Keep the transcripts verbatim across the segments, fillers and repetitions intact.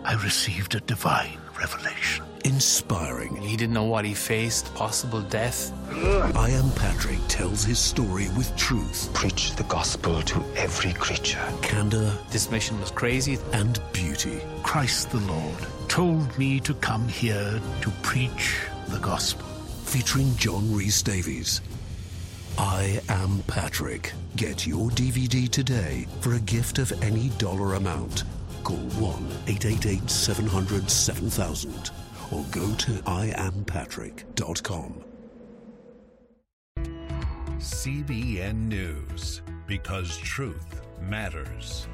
I received a divine revelation. Inspiring. He didn't know what he faced, possible death. I Am Patrick tells his story with truth. Preach the gospel to every creature. Candor. This mission was crazy. And beauty. Christ the Lord told me to come here to preach the gospel. Featuring John Rhys Davies. I Am Patrick. Get your D V D today for a gift of any dollar amount. Call one eight eight eight, seven hundred, seven thousand or go to I am patrick dot com. C B N News, because truth matters.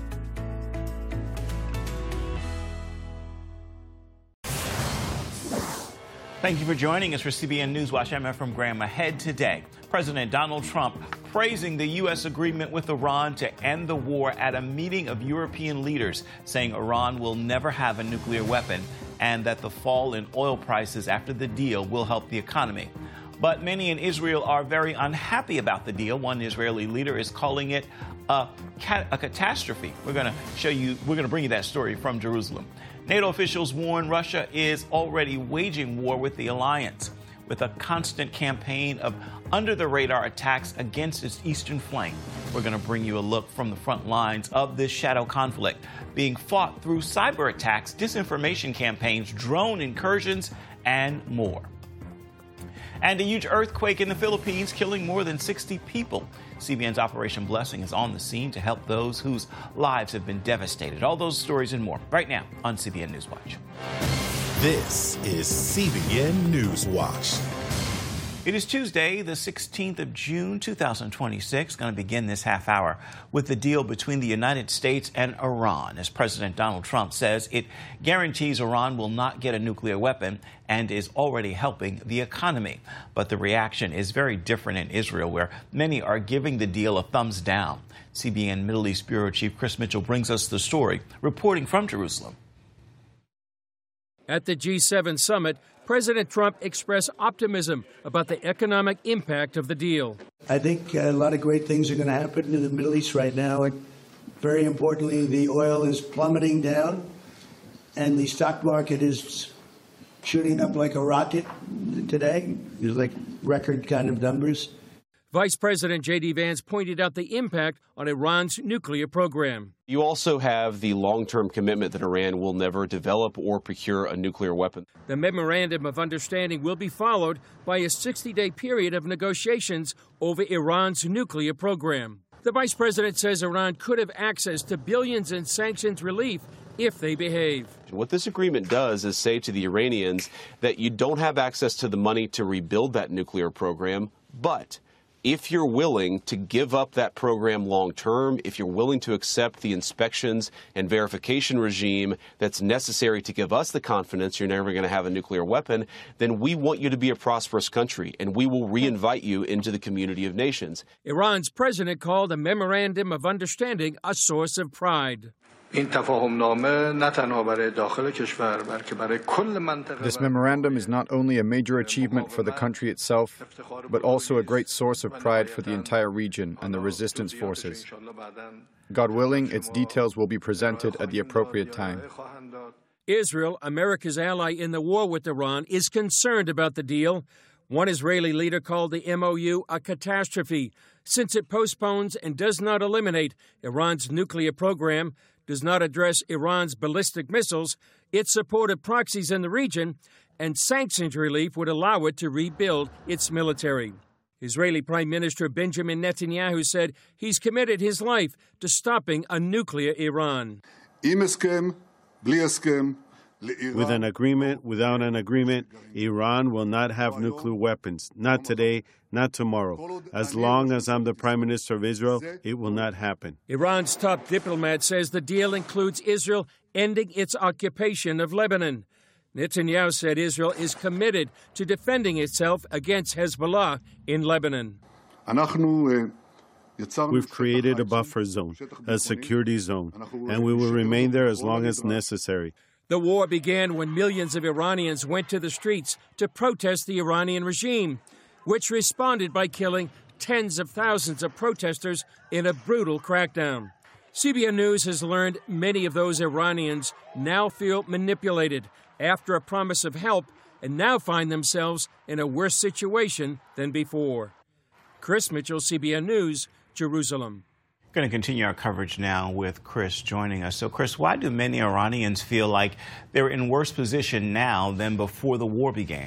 Thank you for joining us for C B N Newswatch. I'm Efrem Graham. Ahead today, President Donald Trump praising the U S agreement with Iran to end the war at a meeting of European leaders, saying Iran will never have a nuclear weapon and that the fall in oil prices after the deal will help the economy. But many in Israel are very unhappy about the deal. One Israeli leader is calling it a, cat- a catastrophe. We're going to show you, we're going to bring you that story from Jerusalem. NATO officials warn Russia is already waging war with the alliance, with a constant campaign of under-the-radar attacks against its eastern flank. We're going to bring you a look from the front lines of this shadow conflict being fought through cyber attacks, disinformation campaigns, drone incursions, and more. And a huge earthquake in the Philippines, killing more than sixty people. C B N's Operation Blessing is on the scene to help those whose lives have been devastated. All those stories and more right now on C B N Newswatch. This is C B N Newswatch. It is Tuesday, the sixteenth of June, two thousand twenty-six. Going to begin this half hour with the deal between the United States and Iran. As President Donald Trump says, it guarantees Iran will not get a nuclear weapon and is already helping the economy. But the reaction is very different in Israel, where many are giving the deal a thumbs down. C B N Middle East Bureau Chief Chris Mitchell brings us the story, reporting from Jerusalem. At the G seven summit, President Trump expressed optimism about the economic impact of the deal. I think a lot of great things are going to happen in the Middle East right now. Very importantly, the oil is plummeting down, and the stock market is shooting up like a rocket today. There's like record kind of numbers. Vice President J D. Vance pointed out the impact on Iran's nuclear program. You also have the long-term commitment that Iran will never develop or procure a nuclear weapon. The Memorandum of Understanding will be followed by a sixty-day period of negotiations over Iran's nuclear program. The vice president says Iran could have access to billions in sanctions relief if they behave. What this agreement does is say to the Iranians that you don't have access to the money to rebuild that nuclear program, but if you're willing to give up that program long term, if you're willing to accept the inspections and verification regime that's necessary to give us the confidence you're never going to have a nuclear weapon, then we want you to be a prosperous country, and we will re-invite you into the community of nations. Iran's president called the Memorandum of Understanding a source of pride. This memorandum is not only a major achievement for the country itself, but also a great source of pride for the entire region and the resistance forces. God willing, its details will be presented at the appropriate time. Israel, America's ally in the war with Iran, is concerned about the deal. One Israeli leader called the M O U a catastrophe, since it postpones and does not eliminate Iran's nuclear program, does not address Iran's ballistic missiles, its supported proxies in the region, and sanctions relief would allow it to rebuild its military. Israeli Prime Minister Benjamin Netanyahu said he's committed his life to stopping a nuclear Iran. With an agreement, without an agreement, Iran will not have nuclear weapons. Not today, not tomorrow. As long as I'm the Prime Minister of Israel, it will not happen. Iran's top diplomat says the deal includes Israel ending its occupation of Lebanon. Netanyahu said Israel is committed to defending itself against Hezbollah in Lebanon. We've created a buffer zone, a security zone, and we will remain there as long as necessary. The war began when millions of Iranians went to the streets to protest the Iranian regime, which responded by killing tens of thousands of protesters in a brutal crackdown. C B N News has learned many of those Iranians now feel manipulated after a promise of help and now find themselves in a worse situation than before. Chris Mitchell, C B N News, Jerusalem. We're going to continue our coverage now with Chris joining us. So, Chris, why do many Iranians feel like they're in worse position now than before the war began?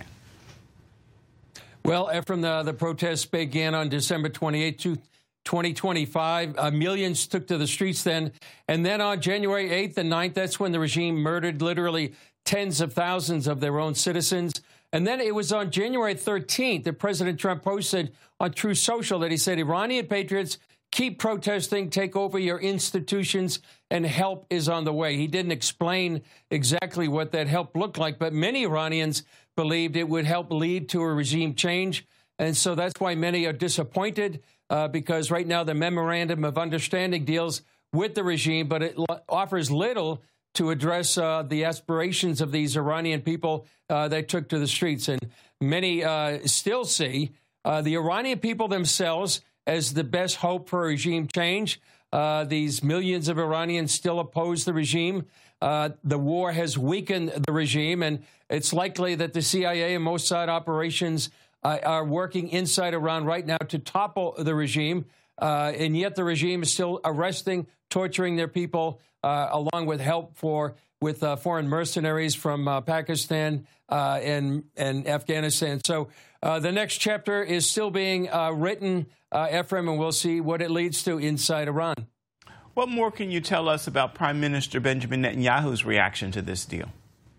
Well, Ephraim, the, the protests began on December twenty-eighth, twenty twenty-five. Uh, millions took to the streets then. And then on January eighth and ninth, that's when the regime murdered literally tens of thousands of their own citizens. And then it was on January thirteenth that President Trump posted on Truth Social that he said, Iranian patriots, keep protesting, take over your institutions, and help is on the way. He didn't explain exactly what that help looked like, but many Iranians believed it would help lead to a regime change. And so that's why many are disappointed, uh, because right now the memorandum of understanding deals with the regime, but it lo- offers little to address uh, the aspirations of these Iranian people uh, that took to the streets. And many uh, still see uh, the Iranian people themselves as the best hope for regime change. Uh, these millions of Iranians still oppose the regime. Uh, the war has weakened the regime, and it's likely that the C I A and Mossad operations uh, are working inside Iran right now to topple the regime. Uh, and yet the regime is still arresting, torturing their people, uh, along with help for with uh, foreign mercenaries from uh, Pakistan uh, and, and Afghanistan. So uh, the next chapter is still being uh, written, uh, Ephraim, and we'll see what it leads to inside Iran. What more can you tell us about Prime Minister Benjamin Netanyahu's reaction to this deal?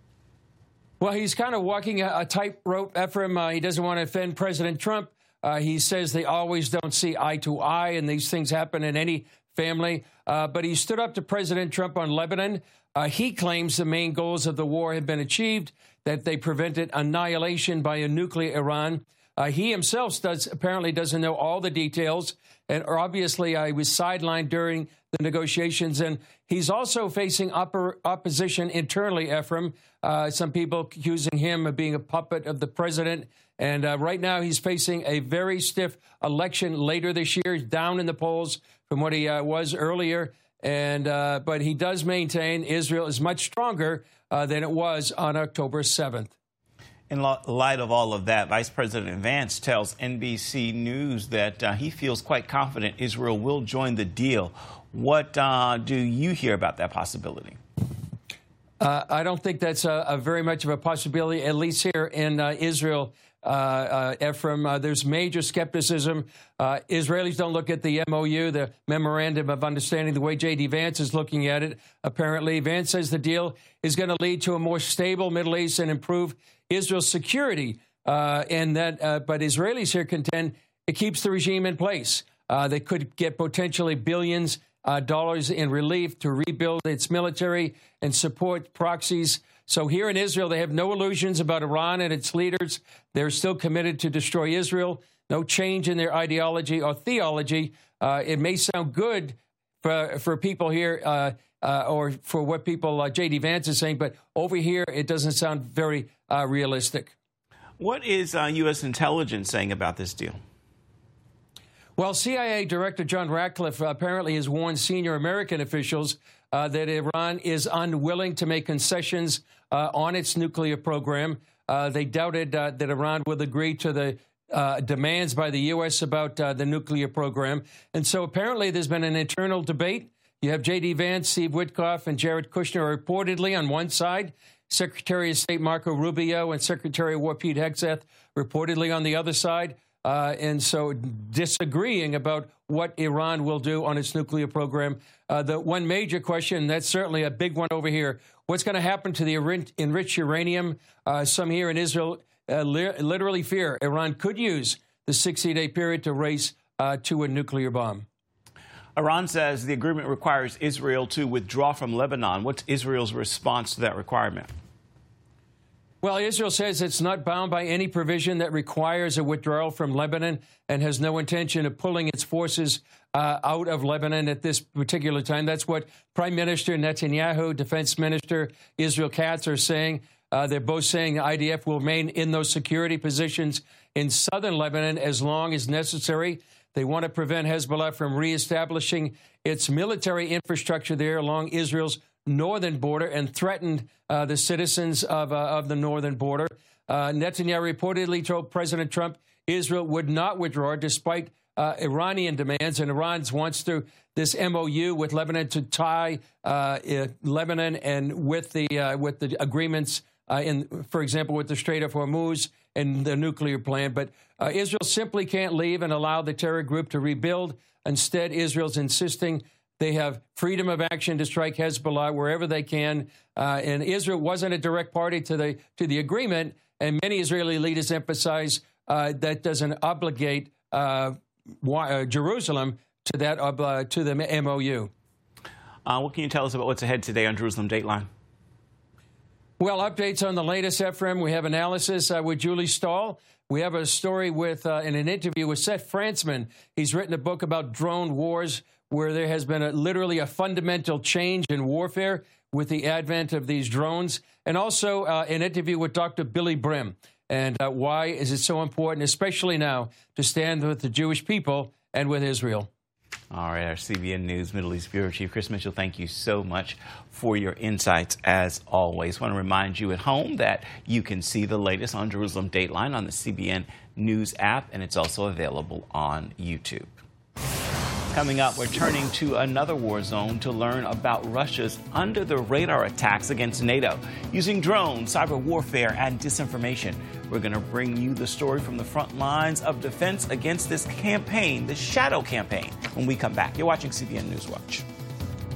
Well, he's kind of walking a, a tightrope, Ephraim. Uh, he doesn't want to offend President Trump. Uh, he says they always don't see eye to eye, and these things happen in any family. Uh, but he stood up to President Trump on Lebanon. Uh, he claims the main goals of the war have been achieved, that they prevented annihilation by a nuclear Iran. Uh, he himself does, apparently doesn't know all the details. And obviously, I was sidelined during the negotiations. And he's also facing oppor- opposition internally, Ephraim. Uh, some people accusing him of being a puppet of the president. And uh, right now, he's facing a very stiff election later this year. He's down in the polls from what he uh, was earlier. And uh, but he does maintain Israel is much stronger uh, than it was on October seventh. In light of all of that, Vice President Vance tells N B C News that uh, he feels quite confident Israel will join the deal. What uh, do you hear about that possibility? Uh, I don't think that's a, a very much of a possibility, at least here in uh, Israel, uh, uh, Ephraim. Uh, there's major skepticism. Uh, Israelis don't look at the M O U, the Memorandum of Understanding, the way J D. Vance is looking at it. Apparently, Vance says the deal is going to lead to a more stable Middle East and improve Israel's security, uh, and that, uh, but Israelis here contend it keeps the regime in place. Uh, they could get potentially billions uh, dollars in relief to rebuild its military and support proxies. So here in Israel, they have no illusions about Iran and its leaders. They're still committed to destroy Israel. No change in their ideology or theology. Uh, it may sound good for for people here. Uh, Uh, or for what people, uh, J D. Vance is saying, but over here, it doesn't sound very uh, realistic. What is uh, U S intelligence saying about this deal? Well, C I A Director John Ratcliffe apparently has warned senior American officials uh, that Iran is unwilling to make concessions uh, on its nuclear program. Uh, they doubted uh, that Iran would agree to the uh, demands by the U S about uh, the nuclear program. And so apparently there's been an internal debate. You have J D. Vance, Steve Witkoff, and Jared Kushner reportedly on one side, Secretary of State Marco Rubio and Secretary of War Pete Hegseth reportedly on the other side, uh, and so disagreeing about what Iran will do on its nuclear program. Uh, the one major question, that's certainly a big one over here, what's going to happen to the enriched uranium? Uh, some here in Israel uh, li- literally fear Iran could use the sixty-day period to race uh, to a nuclear bomb. Iran says the agreement requires Israel to withdraw from Lebanon. What's Israel's response to that requirement? Well, Israel says it's not bound by any provision that requires a withdrawal from Lebanon and has no intention of pulling its forces uh, out of Lebanon at this particular time. That's what Prime Minister Netanyahu, Defense Minister Israel Katz are saying. Uh, they're both saying the I D F will remain in those security positions in southern Lebanon as long as necessary. They want to prevent Hezbollah from reestablishing its military infrastructure there along Israel's northern border and threatened uh, the citizens of, uh, of the northern border. Uh, Netanyahu reportedly told President Trump Israel would not withdraw despite uh, Iranian demands, and Iran wants to this M O U with Lebanon to tie uh, Lebanon and with the uh, with the agreements uh, in, for example, with the Strait of Hormuz and the nuclear plan. But uh, Israel simply can't leave and allow the terror group to rebuild. Instead, Israel's insisting they have freedom of action to strike Hezbollah wherever they can. Uh, and Israel wasn't a direct party to the to the agreement, and many Israeli leaders emphasize uh, that doesn't obligate uh, uh, Jerusalem to that uh, to the M O U. Uh, what can you tell us about what's ahead today on Jerusalem Dateline? Well, updates on the latest, Ephraim. We have analysis uh, with Julie Stahl. We have a story with uh, in an interview with Seth Frantzman. He's written a book about drone wars, where there has been a, literally a fundamental change in warfare with the advent of these drones, and also uh, an interview with Doctor Billy Brim. And uh, why is it so important, especially now, to stand with the Jewish people and with Israel? All right, our C B N News Middle East Bureau Chief Chris Mitchell, thank you so much for your insights as always. I want to remind you at home that you can see the latest on Jerusalem Dateline on the C B N News app, and it's also available on YouTube. Coming up, we're turning to another war zone to learn about Russia's under-the-radar attacks against NATO using drones, cyber warfare, and disinformation. We're going to bring you the story from the front lines of defense against this campaign, the shadow campaign, when we come back. You're watching C B N News Watch.